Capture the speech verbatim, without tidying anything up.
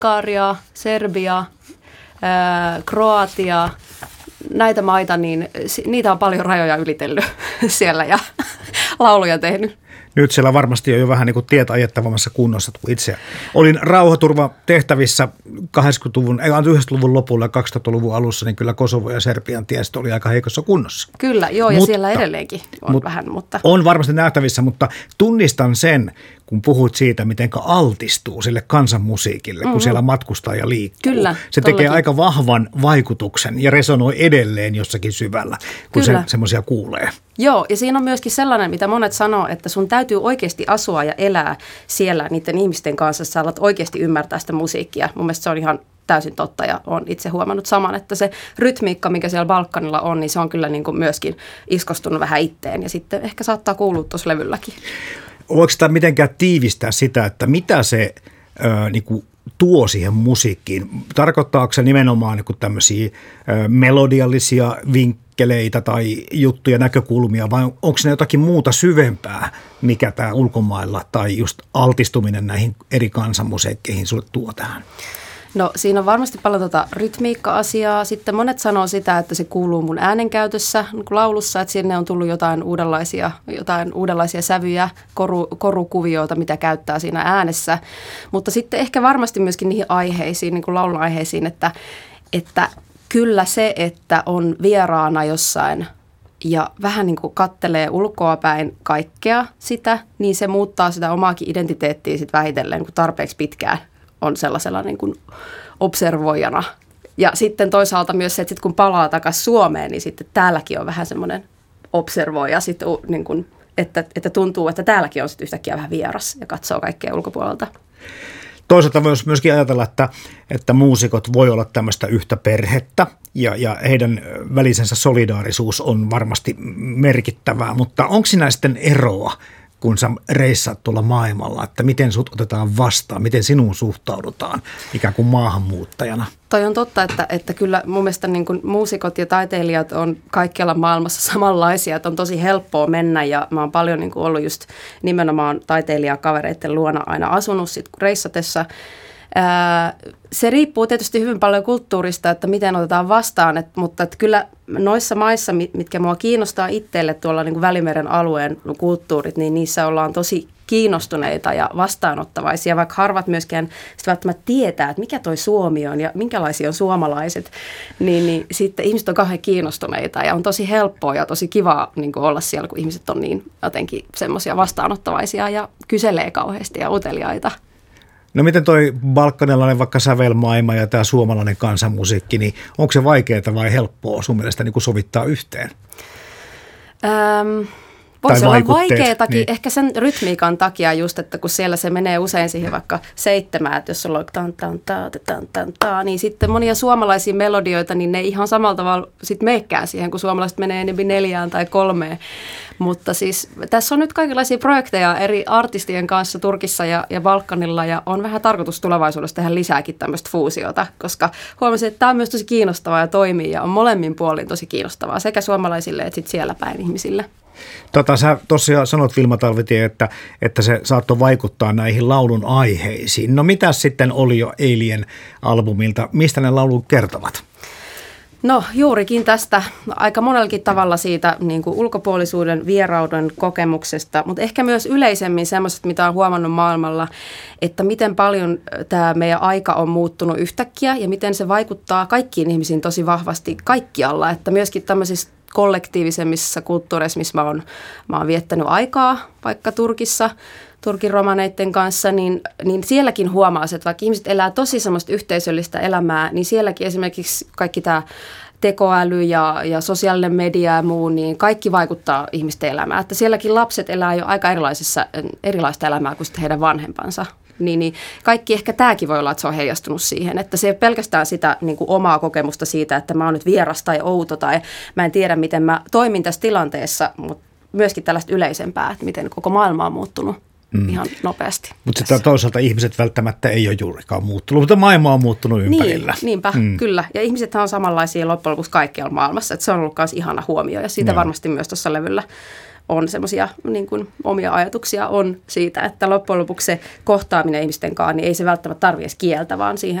Bulgaria, Serbia, ää, Kroatia, näitä maita, niin niitä on paljon rajoja ylitellyt siellä ja lauluja tehnyt. Nyt siellä varmasti on jo vähän niin kuin tiet ajettavammassa kunnossa, kun itse olin rauhaturvatehtävissä kahdeksankymmentäluvun, ei yhdeksänkymmentäluvun lopulla ja kaksituhattaluvun alussa, niin kyllä Kosovo ja Serbian tiestö oli aika heikossa kunnossa. Kyllä, joo, ja mutta, siellä edelleenkin on mut, vähän, mutta... On varmasti nähtävissä, mutta tunnistan sen, kun puhut siitä, miten altistuu sille kansanmusiikille, mm-hmm. kun siellä matkustaa ja liikkuu. Kyllä, se tollakin. tekee aika vahvan vaikutuksen ja resonoi edelleen jossakin syvällä, kun Kyllä. se semmoisia kuulee. Joo, ja siinä on myöskin sellainen, mitä monet sanoo, että sun täytyy oikeasti asua ja elää siellä niiden ihmisten kanssa, sä alat oikeasti ymmärtää sitä musiikkia. Mun mielestä se on ihan täysin totta ja olen itse huomannut saman, että se rytmiikka, mikä siellä Balkanilla on, niin se on kyllä niin kuin myöskin iskostunut vähän itteen ja sitten ehkä saattaa kuulua tuossa levylläkin. Voiko sitä mitenkään tiivistää sitä, että mitä se ö, niin kuin tuo siihen musiikkiin? Tarkoittaako se nimenomaan niin kuin tämmöisiä ö, melodiallisia vinkkeleitä tai juttuja, näkökulmia, vai onko ne jotakin muuta syvempää, mikä tämä ulkomailla tai just altistuminen näihin eri kansanmusiikkeihin sulle tuo tähän? No siinä on varmasti paljon tuota rytmiikka-asiaa. Sitten monet sanoo sitä, että se kuuluu mun äänenkäytössä niin kuin laulussa, että sinne on tullut jotain uudenlaisia, jotain uudenlaisia sävyjä, koru, korukuvioita, mitä käyttää siinä äänessä. Mutta sitten ehkä varmasti myöskin niihin aiheisiin, niin kuin laulun aiheisiin, että, että kyllä se, että on vieraana jossain ja vähän niin kuin kattelee ulkoapäin kaikkea sitä, niin se muuttaa sitä omaakin identiteettiä sitten vähitellen niin kuin tarpeeksi pitkään. On sellaisella niin kuin observoijana. Ja sitten toisaalta myös se, että sit kun palaa takaisin Suomeen, niin sitten täälläkin on vähän semmoinen observoija, sit, niin kuin, että, että tuntuu, että täälläkin on sitten yhtäkkiä vähän vieras ja katsoo kaikkea ulkopuolelta. Toisaalta myös myöskin ajatella, että, että muusikot voi olla tämmöistä yhtä perhettä ja, ja heidän välisensä solidaarisuus on varmasti merkittävää, mutta onko siinä sitten eroa, kun sä reissaat tuolla maailmalla, että miten sut otetaan vastaan, miten sinuun suhtaudutaan ikään kuin maahanmuuttajana? Toi on totta, että, että kyllä mun mielestä niin kuin muusikot ja taiteilijat on kaikkialla maailmassa samanlaisia, että on tosi helppoa mennä ja mä oon paljon niin kuin ollut just nimenomaan taiteilijakavereiden luona aina asunut sit reissatessa. Ää, se riippuu tietysti hyvin paljon kulttuurista, että miten otetaan vastaan, et, mutta et kyllä noissa maissa, mitkä mua kiinnostaa itselle tuolla niin kuin Välimeren alueen kulttuurit, niin niissä ollaan tosi kiinnostuneita ja vastaanottavaisia, vaikka harvat myöskään sitten välttämättä tietää, että mikä toi Suomi on ja minkälaisia on suomalaiset, niin, niin sitten ihmiset on kauhean kiinnostuneita ja on tosi helppoa ja tosi kiva niin kuin olla siellä, kun ihmiset on niin jotenkin semmoisia vastaanottavaisia ja kyselee kauheasti ja uteliaita. No miten toi balkanilainen vaikka sävelmaailma ja tämä suomalainen kansanmusiikki, niin onko se vaikeaa vai helppoa sun mielestä niin kuin sovittaa yhteen? Öm, voisi olla vaikeatakin, niin. Ehkä sen rytmiikan takia just, että kun siellä se menee usein siihen vaikka seitsemään, että jos sulla on tan tan ta tan tan ta, niin sitten monia suomalaisia melodioita, niin ne ei ihan samalla tavalla sitten meekään siihen, kun suomalaiset menee enemmän neljään tai kolmeen. Mutta siis tässä on nyt kaikenlaisia projekteja eri artistien kanssa Turkissa ja, ja Balkanilla ja on vähän tarkoitus tulevaisuudessa tehdä lisääkin tämmöistä fuusiota, koska huomasin, että tämä on myös tosi kiinnostavaa ja toimii ja on molemmin puolin tosi kiinnostavaa sekä suomalaisille että sitten siellä päin ihmisille. Tota, sä tosiaan sanot, Vilma Talvitie, että, että se saattoi vaikuttaa näihin laulun aiheisiin. No mitä sitten oli jo Alien albumilta? Mistä ne laulun kertovat? No juurikin tästä aika monellakin tavalla siitä niin kuin ulkopuolisuuden, vierauden kokemuksesta, mutta ehkä myös yleisemmin semmoiset, mitä on huomannut maailmalla, että miten paljon tämä meidän aika on muuttunut yhtäkkiä ja miten se vaikuttaa kaikkiin ihmisiin tosi vahvasti kaikkialla, että myöskin tämmöisissä kollektiivisemmissa kulttuureissa, missä mä oon, mä oon viettänyt aikaa, vaikka Turkissa, Turkin romaneiden kanssa, niin, niin sielläkin huomaa, että vaikka ihmiset elää tosi semmoista yhteisöllistä elämää, niin sielläkin esimerkiksi kaikki tämä tekoäly ja, ja sosiaalinen media ja muu, niin kaikki vaikuttaa ihmisten elämään. Että sielläkin lapset elää jo aika erilaisissa, erilaista elämää kuin heidän vanhempansa. Niin, niin kaikki ehkä tämäkin voi olla, että se on heijastunut siihen, että se ei ole pelkästään sitä niin kuin omaa kokemusta siitä, että mä oon nyt vieras tai outo tai mä en tiedä, miten mä toimin tässä tilanteessa, mutta myöskin tällaista yleisempää, että miten koko maailma on muuttunut. Mm. Ihan nopeasti. Mutta sitten toisaalta ihmiset välttämättä ei ole juurikaan muuttunut, mutta maailma on muuttunut ympärillä. Niin, niinpä, mm. kyllä. Ja ihmisethän on samanlaisia loppujen lopuksi kaikkialla maailmassa, että se on ollut myös ihana huomio ja siitä no. varmasti myös tuossa levyllä on semmoisia niin kuin omia ajatuksia on siitä, että loppujen lopuksi se kohtaaminen ihmisten kanssa, niin ei se välttämättä tarvitse edes kieltä, vaan siihen